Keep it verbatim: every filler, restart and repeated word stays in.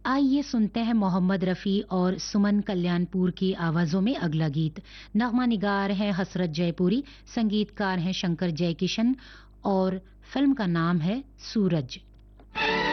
आइए सुनते हैं मोहम्मद रफ़ी और सुमन कल्याणपुर की आवाज़ों में अगला गीत। नग़मा निगार हैं हसरत जयपुरी, संगीतकार हैं शंकर जयकिशन और फिल्म का नाम है सूरज।